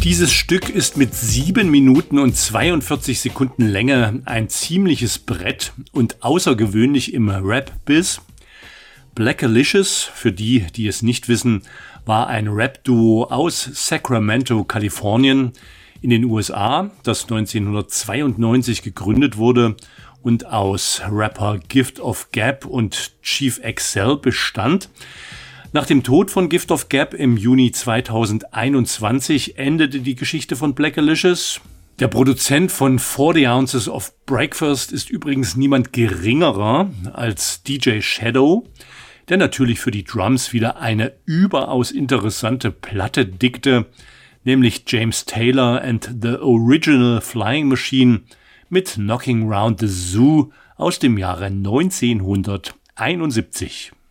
Dieses Stück ist mit 7 Minuten und 42 Sekunden Länge ein ziemliches Brett und außergewöhnlich im Rap-Biz. Blackalicious, für die, die es nicht wissen, war ein Rap-Duo aus Sacramento, Kalifornien in den USA, das 1992 gegründet wurde und aus Rapper Gift of Gab und Chief XCell bestand. Nach dem Tod von Gift of Gab im Juni 2021 endete die Geschichte von Blackalicious. Der Produzent von 40 Ounces of Breakfast ist übrigens niemand geringerer als DJ Shadow, der natürlich für die Drums wieder eine überaus interessante Platte dickte, nämlich James Taylor and the Original Flying Machine mit Knocking Round the Zoo aus dem Jahre 1971.